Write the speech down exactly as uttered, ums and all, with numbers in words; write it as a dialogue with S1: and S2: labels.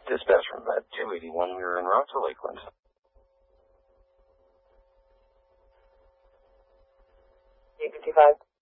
S1: Dispatch from that two eighty-one, we were en route to Lakeland.
S2: eight fifty-five.